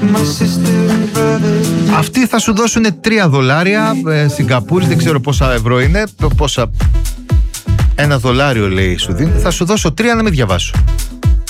Αυτοί θα σου δώσουν $3 Σιγκαπούρης, δεν ξέρω πόσα ευρώ είναι, πόσα. $1 λέει σου δίνει. Θα σου δώσω 3 να μην διαβάσω.